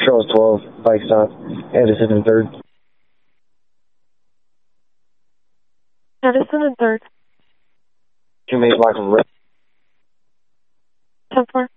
Charles 12, bike stop, Edison and 3rd. Edison and 3rd. 2 Main Block from Red. 10-4.